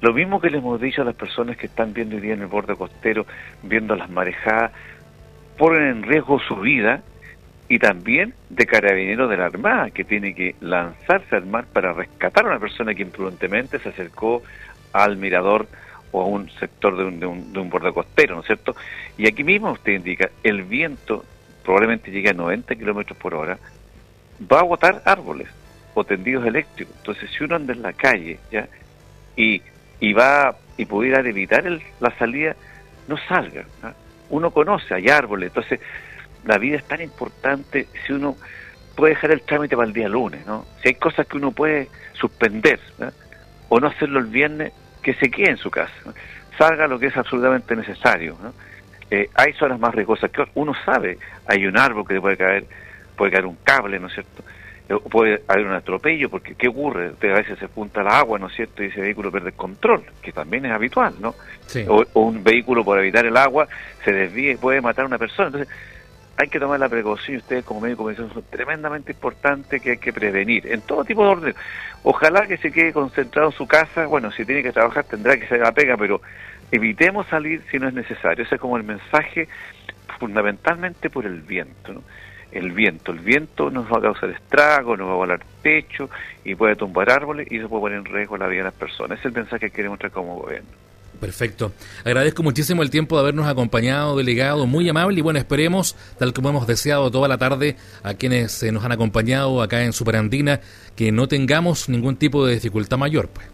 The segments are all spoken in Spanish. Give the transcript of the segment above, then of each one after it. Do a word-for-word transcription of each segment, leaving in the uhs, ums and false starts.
Lo mismo que les hemos dicho a las personas que están viendo hoy día en el borde costero, viendo las marejadas, ponen en riesgo su vida, y también de carabineros de la Armada, que tiene que lanzarse al mar para rescatar a una persona que imprudentemente se acercó al mirador o a un sector de un, de un, de un borde costero, ¿no es cierto? Y aquí mismo usted indica, el viento probablemente llegue a noventa kilómetros por hora, va a botar árboles o tendidos eléctricos. Entonces, si uno anda en la calle, ¿ya? y y va y pudiera evitar el, la salida, no salga, ¿no? Uno conoce, hay árboles, entonces la vida es tan importante. Si uno puede dejar el trámite para el día lunes, ¿no? Si hay cosas que uno puede suspender, ¿no? O no hacerlo el viernes, que se quede en su casa, ¿no? Salga lo que es absolutamente necesario, ¿no? Eh, hay zonas más riesgosas que otras. Uno sabe, hay un árbol que le puede caer, puede caer un cable, ¿no es cierto? Eh, puede haber un atropello, porque ¿qué ocurre? A veces se junta el agua, ¿no es cierto? Y ese vehículo pierde el control, que también es habitual, ¿no? Sí. O, o un vehículo, por evitar el agua, se desvía y puede matar a una persona. Entonces, hay que tomar la precaución, y ustedes como médicos me dicen, son tremendamente importantes, que hay que prevenir, en todo tipo de orden. Ojalá que se quede concentrado en su casa. Bueno, si tiene que trabajar tendrá que hacer la pega, pero evitemos salir si no es necesario. Ese es como el mensaje, fundamentalmente por el viento, ¿no? El viento, el viento nos va a causar estragos, nos va a volar techo y puede tumbar árboles, y eso puede poner en riesgo la vida de las personas. Ese es el mensaje que queremos traer como gobierno. Perfecto. Agradezco muchísimo el tiempo de habernos acompañado, delegado, muy amable, y bueno, esperemos, tal como hemos deseado toda la tarde a quienes eh, nos han acompañado acá en Superandina, que no tengamos ningún tipo de dificultad mayor, pues.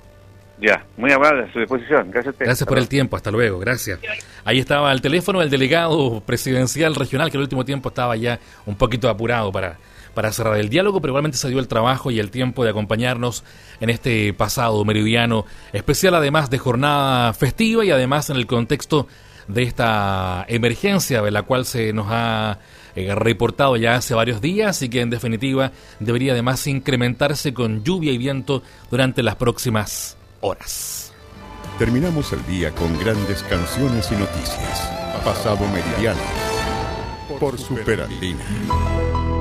Ya, muy amable, a su disposición. Gracias a usted. Gracias por el tiempo, hasta luego, gracias. Ahí estaba al teléfono el delegado presidencial regional, que el último tiempo estaba ya un poquito apurado para, para cerrar el diálogo, pero igualmente se dio el trabajo y el tiempo de acompañarnos en este pasado meridiano especial, además de jornada festiva y además en el contexto de esta emergencia de la cual se nos ha eh, reportado ya hace varios días, y que en definitiva debería además incrementarse con lluvia y viento durante las próximas horas. Terminamos el día con grandes canciones y noticias. Pasado Meridiano por Superandina.